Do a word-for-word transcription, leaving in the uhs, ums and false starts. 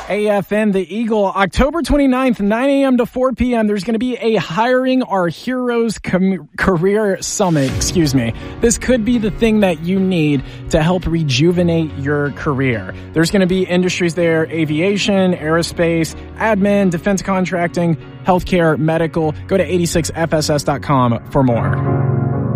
A F N, the Eagle, October twenty-ninth, nine a.m. to four p.m. There's going to be a Hiring Our Heroes Com- Career Summit. Excuse me. This could be the thing that you need to help rejuvenate your career. There's going to be industries there: aviation, aerospace, admin, defense contracting, healthcare, medical. Go to eighty-six F S S dot com for more.